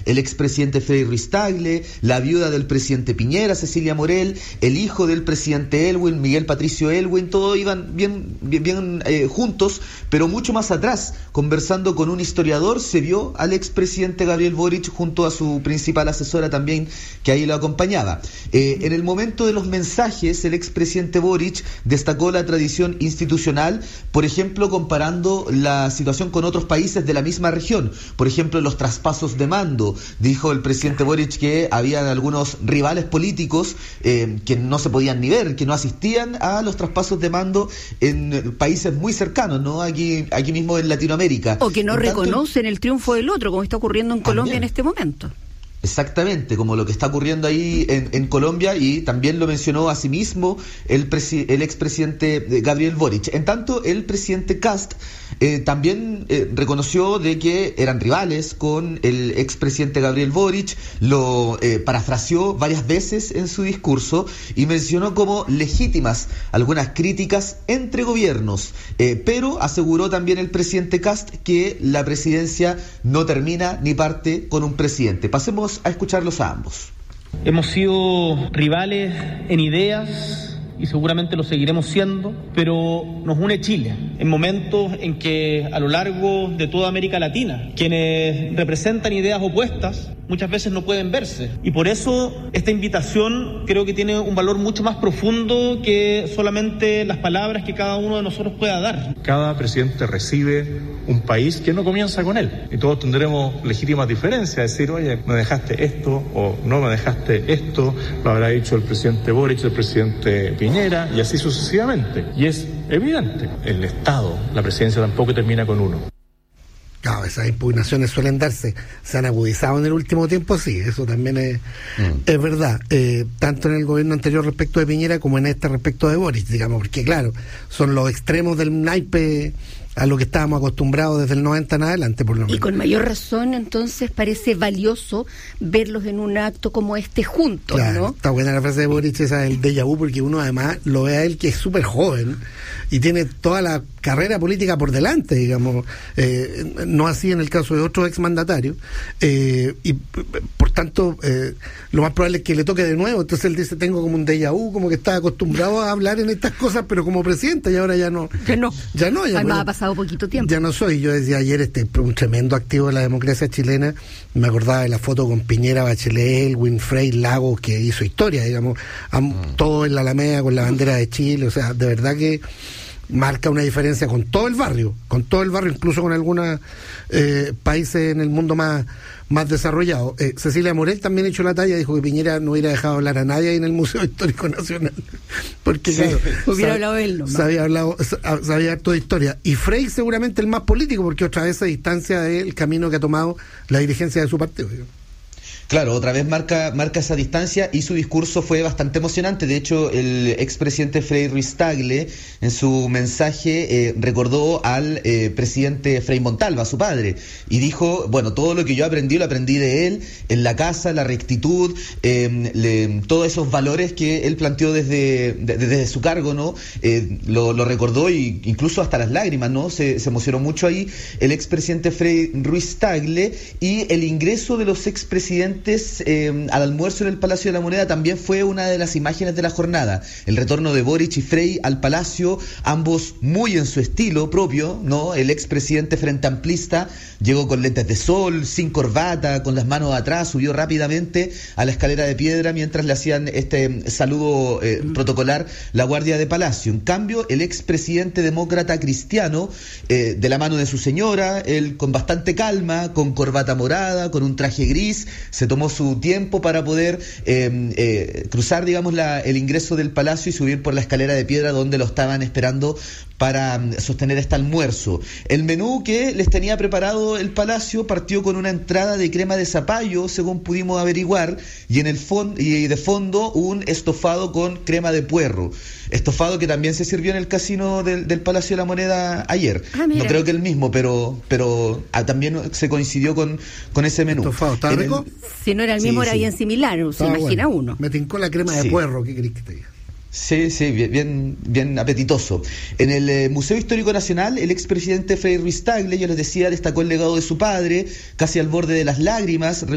el expresidente Frei Ruiz-Tagle, la viuda del presidente Piñera, Cecilia Morel, el hijo del presidente Elwin, Miguel Patricio Elwin, todos iban bien juntos, pero mucho más atrás, conversando con un historiador, se vio al expresidente Gabriel Boric junto a su principal asesora también, que ahí lo acompañaba. En el momento de los mensajes, el expresidente Boric destacó la tradición institucional, por ejemplo, comparando la situación con otros países de la misma región. Por ejemplo, los traspasos de mando. Dijo el presidente Boric que había algunos rivales políticos que no se podían ni ver, que no asistían a los traspasos de mando en países muy cercanos, ¿no? Aquí mismo en Latinoamérica. O que no reconocen el triunfo del otro, como está ocurriendo en Colombia en este momento. Exactamente, como lo que está ocurriendo ahí en Colombia, y también lo mencionó a sí mismo el expresidente Gabriel Boric. En tanto, el presidente Kast también reconoció de que eran rivales con el expresidente Gabriel Boric, lo parafraseó varias veces en su discurso y mencionó como legítimas algunas críticas entre gobiernos, pero aseguró también el presidente Kast que la presidencia no termina ni parte con un presidente. Pasemos a escucharlos a ambos. Hemos sido rivales en ideas y seguramente lo seguiremos siendo, pero nos une Chile en momentos en que a lo largo de toda América Latina quienes representan ideas opuestas muchas veces no pueden verse, y por eso esta invitación creo que tiene un valor mucho más profundo que solamente las palabras que cada uno de nosotros pueda dar. Cada presidente recibe un país que no comienza con él, y todos tendremos legítimas diferencias, decir, oye, me dejaste esto o no me dejaste esto, lo habrá dicho el presidente Boric, el presidente Piñera, y así sucesivamente. Y es evidente, el Estado, la presidencia tampoco termina con uno. Claro, esas impugnaciones suelen darse, se han agudizado en el último tiempo, sí, eso también es verdad, tanto en el gobierno anterior respecto de Piñera como en este respecto de Boric, digamos, porque claro, son los extremos del naipe a lo que estábamos acostumbrados desde el 90 en adelante, por lo menos. Y con mayor razón, entonces, parece valioso verlos en un acto como este juntos, claro, ¿no? Está buena la frase de Boric, esa del déjà vu, porque uno además lo ve a él que es súper joven y tiene toda la carrera política por delante, digamos, no así en el caso de otros exmandatarios, y por tanto, lo más probable es que le toque de nuevo. Entonces él dice, tengo como un déjà vu, como que estaba acostumbrado a hablar en estas cosas, pero como presidente, y ahora ya no. Además ha pasado poquito tiempo. Ya no soy. Yo decía ayer, un tremendo activo de la democracia chilena. Me acordaba de la foto con Piñera, Bachelet, Elwin, Frei, Lagos, que hizo historia, digamos, todo en la Alameda con la bandera de Chile. O sea, de verdad que marca una diferencia con todo el barrio, incluso con algunos países en el mundo más desarrollado. Cecilia Morel también echó la talla, dijo que Piñera no hubiera dejado hablar a nadie ahí en el Museo Histórico Nacional, porque sí, claro, hubiera hablado él, ¿no? Sabía harto de historia. Y Frei seguramente el más político, porque otra vez se distancia del camino que ha tomado la dirigencia de su partido, digamos. Claro, otra vez marca esa distancia, y su discurso fue bastante emocionante. De hecho, el expresidente Frei Ruiz-Tagle en su mensaje recordó al presidente Frei Montalva, su padre, y dijo, bueno, todo lo que yo aprendí lo aprendí de él, en la casa, la rectitud, todos esos valores que él planteó desde su cargo, ¿no? Lo recordó, y incluso hasta las lágrimas, ¿no? Se emocionó mucho ahí el expresidente Frei Ruiz-Tagle. Y el ingreso de los expresidentes al almuerzo en el Palacio de la Moneda también fue una de las imágenes de la jornada. El retorno de Boric y Frei al Palacio, ambos muy en su estilo propio, ¿no? El expresidente frente amplista llegó con lentes de sol, sin corbata, con las manos atrás, subió rápidamente a la escalera de piedra mientras le hacían este saludo protocolar la guardia de Palacio. En cambio, el expresidente demócrata cristiano, de la mano de su señora, él con bastante calma, con corbata morada, con un traje gris, se tomó su tiempo para poder cruzar, digamos, el ingreso del Palacio y subir por la escalera de piedra donde lo estaban esperando para sostener este almuerzo. El menú que les tenía preparado el Palacio partió con una entrada de crema de zapallo, según pudimos averiguar, y de fondo un estofado con crema de puerro. Estofado que también se sirvió en el casino del Palacio de la Moneda ayer. No creo que el mismo, pero también se coincidió con ese menú. ¿Estofado está rico? Si no era el mismo, era bien similar, se imagina uno. Me tincó la crema de puerro, ¿qué querés que te diga? Sí, bien apetitoso. En el Museo Histórico Nacional, el expresidente Frei Ruiz-Tagle, yo les decía, destacó el legado de su padre, casi al borde de las lágrimas.